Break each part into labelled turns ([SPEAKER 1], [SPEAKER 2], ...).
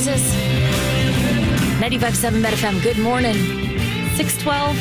[SPEAKER 1] Jesus. 95.7 Bet FM, good morning. 6:12.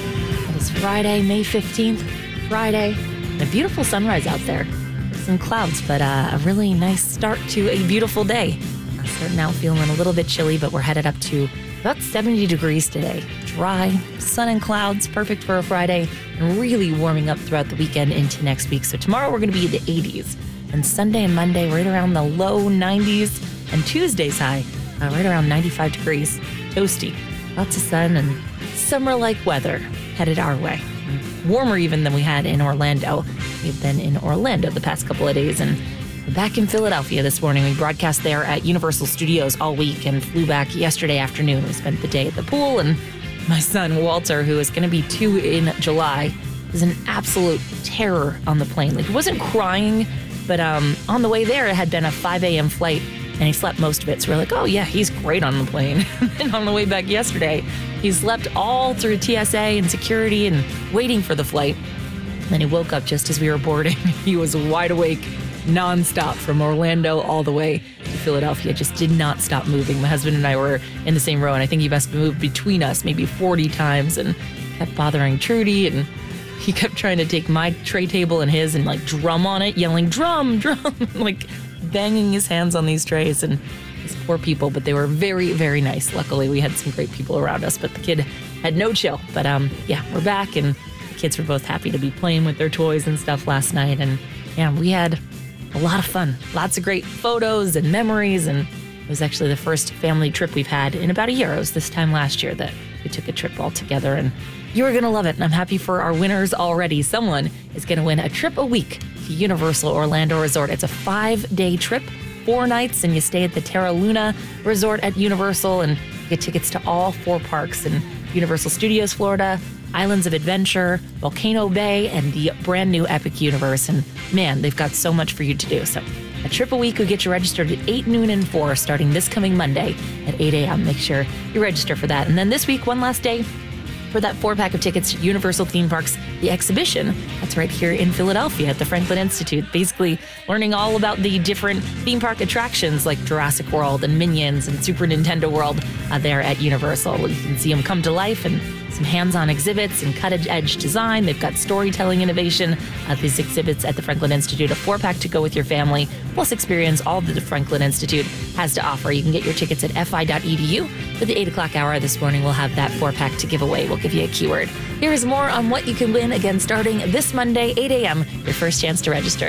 [SPEAKER 1] It is Friday, May 15th. Friday. And a beautiful sunrise out there. Some clouds, but a really nice start to a beautiful day. Starting out feeling a little bit chilly, but we're headed up to about 70 degrees today. Dry, sun and clouds, perfect for a Friday, and really warming up throughout the weekend into next week. So tomorrow we're going to be in the 80s, and Sunday and Monday right around the low 90s, and Tuesday's high right around 95 degrees. Toasty, lots of sun and summer-like weather headed our way. Warmer even than we had in Orlando. We've been in Orlando the past couple of days, and we're back in Philadelphia this morning. We broadcast there at Universal Studios all week and flew back yesterday afternoon. We spent the day at the pool, and my son, Walter, who is going to be 2 in July, is an absolute terror on the plane. Like, he wasn't crying, but on the way there, it had been a 5 a.m. flight, and he slept most of it. So we're like, oh, yeah, he's great on the plane. And on the way back yesterday, he slept all through TSA and security and waiting for the flight. And then he woke up just as we were boarding. He was wide awake nonstop from Orlando all the way to Philadelphia. Just did not stop moving. My husband and I were in the same row, and I think he must have moved between us maybe 40 times and kept bothering Trudy, and he kept trying to take my tray table and his and like drum on it, yelling drum, drum, like banging his hands on these trays. And these poor people, but they were very, very nice. Luckily, we had some great people around us, but the kid had no chill. But yeah, we're back, and the kids were both happy to be playing with their toys and stuff last night. And yeah, we had a lot of fun. Lots of great photos and memories, and it was actually the first family trip we've had in about a year. It was this time last year that we took a trip all together, and you are going to love it. And I'm happy for our winners already. Someone is going to win a trip a week to Universal Orlando Resort. It's a 5-day trip, 4 nights, and you stay at the Terra Luna Resort at Universal, and you get tickets to all 4 parks in Universal Studios Florida, Islands of Adventure, Volcano Bay, and the brand new Epic Universe. And man, they've got so much for you to do. So a trip a week will get you registered at 8, noon, and 4, starting this coming Monday at 8 a.m. Make sure you register for that. And then this week, one last day for that 4-pack of tickets to Universal Theme Parks, the exhibition. That's right here in Philadelphia at the Franklin Institute. Basically learning all about the different theme park attractions like Jurassic World and Minions and Super Nintendo World there at Universal. You can see them come to life, and some hands-on exhibits and cutting-edge design. They've got storytelling innovation. These exhibits at the Franklin Institute, a 4-pack to go with your family, plus experience all that the Franklin Institute has to offer. You can get your tickets at fi.edu. For the 8 o'clock hour this morning, we'll have that 4-pack to give away. We'll give you a keyword. Here is more on what you can win, again, starting this Monday, 8 a.m., your first chance to register.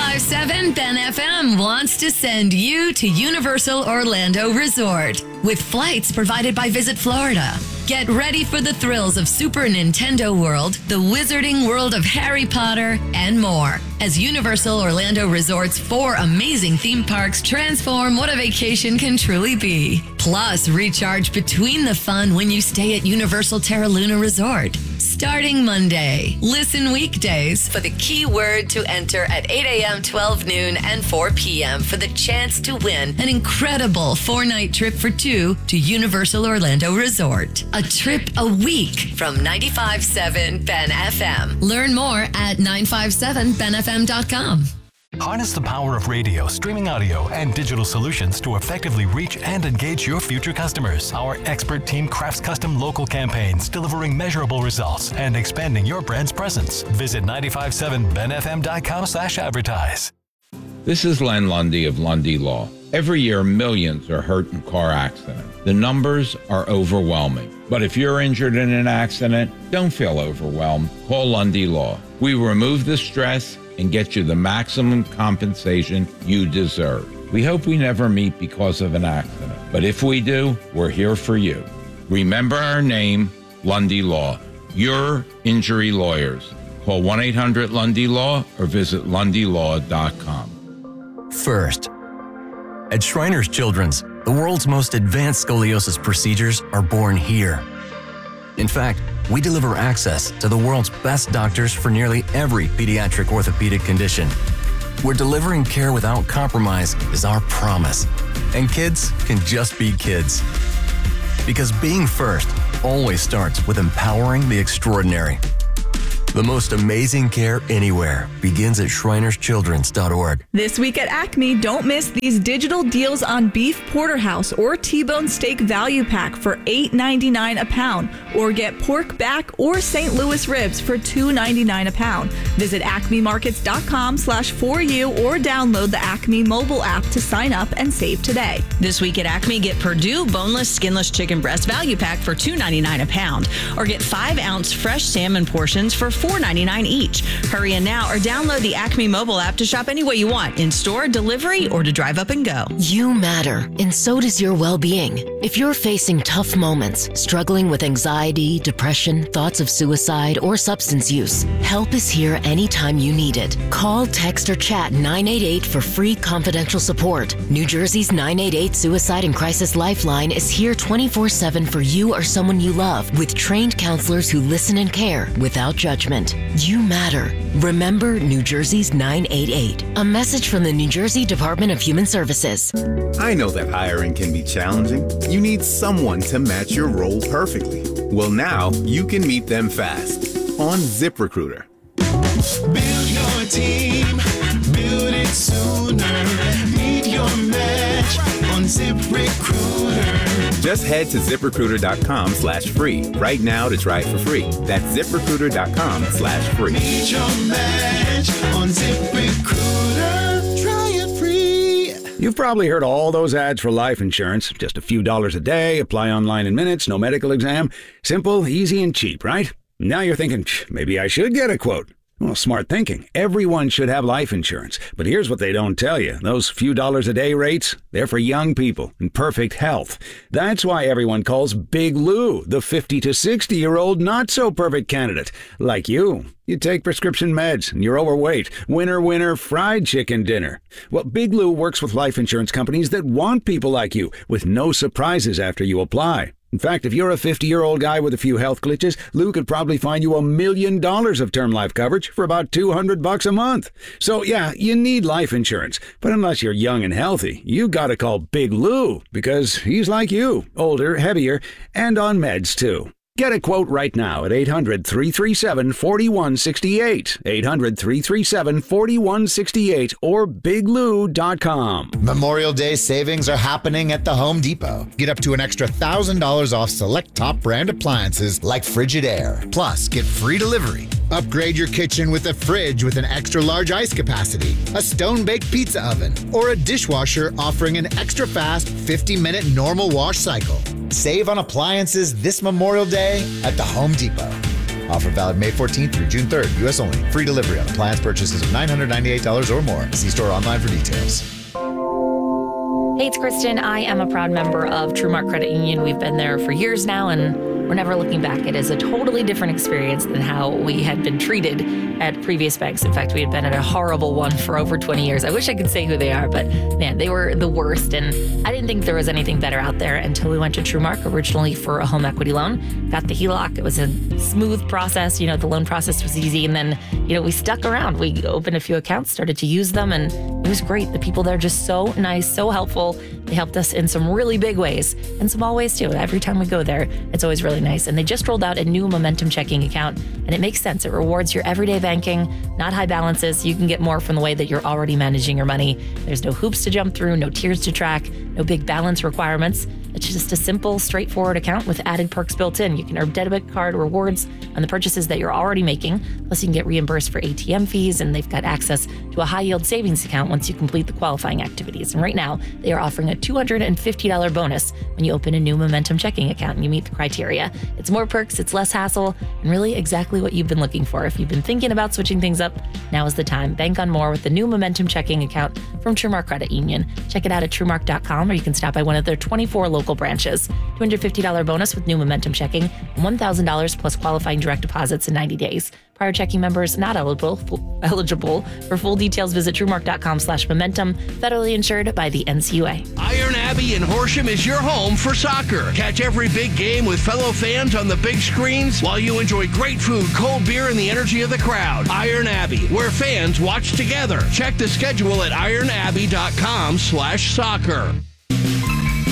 [SPEAKER 2] 95.7 Ben FM wants to send you to Universal Orlando Resort with flights provided by Visit Florida. Get ready for the thrills of Super Nintendo World, the Wizarding World of Harry Potter, and more, as Universal Orlando Resort's 4 amazing theme parks transform what a vacation can truly be. Plus, recharge between the fun when you stay at Universal Terra Luna Resort. Starting Monday, listen weekdays for the keyword to enter at 8 a.m., 12 noon, and 4 p.m. for the chance to win an incredible 4-night trip for 2 to Universal Orlando Resort. A trip a week from 95.7 Ben FM. Learn more at 957benfm.com.
[SPEAKER 3] Harness the power of radio, streaming audio, and digital solutions to effectively reach and engage your future customers. Our expert team crafts custom local campaigns, delivering measurable results and expanding your brand's presence. Visit 957benfm.com/advertise.
[SPEAKER 4] This is Len Lundy of Lundy Law. Every year, millions are hurt in car accidents. The numbers are overwhelming. But if you're injured in an accident, don't feel overwhelmed. Call Lundy Law. We remove the stress and get you the maximum compensation you deserve. We hope we never meet because of an accident, but if we do, we're here for you. Remember our name, Lundy Law. Your injury lawyers. Call 1-800-LUNDY-LAW or visit lundylaw.com.
[SPEAKER 5] First, at Shriners Children's, the world's most advanced scoliosis procedures are born here. In fact, we deliver access to the world's best doctors for nearly every pediatric orthopedic condition. Where delivering care without compromise is our promise. And kids can just be kids. Because being first always starts with empowering the extraordinary. The most amazing care anywhere begins at ShrinersChildren's.org.
[SPEAKER 6] This week at Acme, don't miss these digital deals on beef porterhouse or T-bone steak value pack for $8.99 a pound, or get pork back or St. Louis ribs for $2.99 a pound. Visit acmemarkets.com/4U or download the Acme mobile app to sign up and save today.
[SPEAKER 7] This week at Acme, get Purdue boneless, skinless chicken breast value pack for $2.99 a pound, or get 5-ounce fresh salmon portions for $4.99 each. Hurry in now or download the Acme mobile app to shop any way you want, in store, delivery, or to drive up and go.
[SPEAKER 2] You matter, and so does your well-being. If you're facing tough moments, struggling with anxiety, depression, thoughts of suicide, or substance use, help is here anytime you need it. Call, text, or chat 988 for free confidential support. New Jersey's 988 Suicide and Crisis Lifeline is here 24/7 for you or someone you love, with trained counselors who listen and care without judgment. You matter. Remember New Jersey's 988. A message from the New Jersey Department of Human Services.
[SPEAKER 8] I know that hiring can be challenging. You need someone to match your role perfectly. Well, now you can meet them fast on ZipRecruiter.
[SPEAKER 9] Build your team, build it sooner. Meet your match on ZipRecruiter.
[SPEAKER 8] Just head to ZipRecruiter.com/free right now to try it for free. That's ZipRecruiter.com/free.
[SPEAKER 9] Meet your match on ZipRecruiter. Try it free.
[SPEAKER 10] You've probably heard all those ads for life insurance. Just a few dollars a day, apply online in minutes, no medical exam. Simple, easy, and cheap, right? Now you're thinking, maybe I should get a quote. Well, smart thinking. Everyone should have life insurance. But here's what they don't tell you. Those few dollars a day rates, they're for young people in perfect health. That's why everyone calls Big Lou the 50 to 60-year-old not-so-perfect candidate. Like you. You take prescription meds and you're overweight. Winner, winner, fried chicken dinner. Well, Big Lou works with life insurance companies that want people like you, with no surprises after you apply. In fact, if you're a 50-year-old guy with a few health glitches, Lou could probably find you $1 million of term life coverage for about $200 a month. So yeah, you need life insurance. But unless you're young and healthy, you gotta call Big Lou, because he's like you, older, heavier, and on meds too. Get a quote right now at 800-337-4168, 800-337-4168, or biglou.com.
[SPEAKER 11] Memorial Day savings are happening at the Home Depot. Get up to an extra $1,000 off select top brand appliances like Frigidaire. Plus, get free delivery. Upgrade your kitchen with a fridge with an extra large ice capacity, a stone-baked pizza oven, or a dishwasher offering an extra fast 50-minute normal wash cycle. Save on appliances this Memorial Day at the Home Depot. Offer valid May 14th through June 3rd. U.S. only. Free delivery on appliance purchases of $998 or more. See store online for details.
[SPEAKER 1] Hey, it's Kristen. I am a proud member of TrueMark Credit Union. We've been there for years now, and we're never looking back. It is a totally different experience than how we had been treated at previous banks. In fact, we had been at a horrible one for over 20 years. I wish I could say who they are, but man, they were the worst. And I didn't think there was anything better out there until we went to TrueMark originally for a home equity loan. Got the HELOC. It was a smooth process. The loan process was easy. And then, we stuck around. We opened a few accounts, started to use them, and it was great. The people there are just so nice, so helpful. They helped us in some really big ways and small ways too. Every time we go there, it's always really nice. And they just rolled out a new Momentum checking account, and it makes sense. It rewards your everyday banking, not high balances. You can get more from the way that you're already managing your money. There's no hoops to jump through, no tiers to track, no big balance requirements. It's just a simple, straightforward account with added perks built in. You can earn debit card rewards on the purchases that you're already making. Plus, you can get reimbursed for ATM fees, and they've got access to a high-yield savings account once you complete the qualifying activities. And right now, they are offering a $250 bonus when you open a new Momentum checking account and you meet the criteria. It's more perks, it's less hassle, and really exactly what you've been looking for. If you've been thinking about switching things up, now is the time. Bank on more with the new Momentum checking account from TrueMark Credit Union. Check it out at TrueMark.com, or you can stop by one of their 24 local branches. $250 bonus with new Momentum checking, and $1,000 plus qualifying direct deposits in 90 days. Prior checking members not eligible. For full details, visit TrueMark.com/momentum. Federally insured by the NCUA.
[SPEAKER 12] Iron Abbey in Horsham is your home for soccer. Catch every big game with fellow fans on the big screens while you enjoy great food, cold beer, and the energy of the crowd. Iron Abbey, where fans watch together. Check the schedule at ironabbey.com/soccer.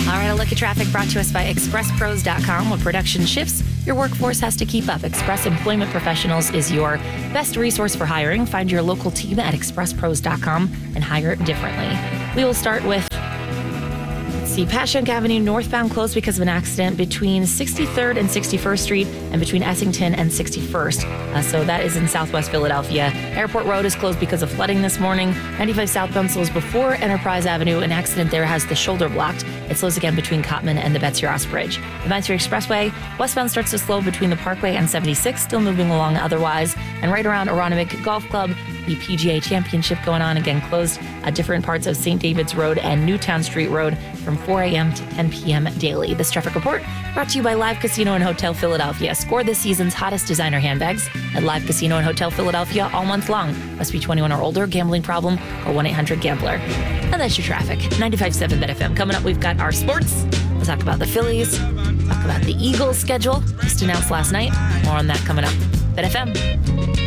[SPEAKER 1] All right, a look at traffic brought to us by ExpressPros.com. When production shifts, your workforce has to keep up. Express Employment Professionals is your best resource for hiring. Find your local team at ExpressPros.com and hire differently. We will start with Passyunk Avenue northbound closed because of an accident between 63rd and 61st Street and between Essington and 61st. So that is in Southwest Philadelphia. Airport Road is closed because of flooding this morning. 95 southbound slows before Enterprise Avenue. An accident there has the shoulder blocked. It slows again between Cottman and the Betsy Ross Bridge. The Betsy Expressway westbound starts to slow between the Parkway and 76, still moving along otherwise. And right around Aronimink Golf Club, the PGA Championship going on, again closed at different parts of St. David's Road and Newtown Street Road from 4 a.m. to 10 p.m. daily. This traffic report brought to you by Live Casino and Hotel Philadelphia. Score this season's hottest designer handbags at Live Casino and Hotel Philadelphia all month long. Must be 21 or older. Gambling problem? Call 1-800-GAMBLER. And that's your traffic. 95.7 BetFM. Coming up, we've got our sports. We'll talk about the Phillies. Talk about the Eagles schedule just announced last night. More on that coming up. BetFM.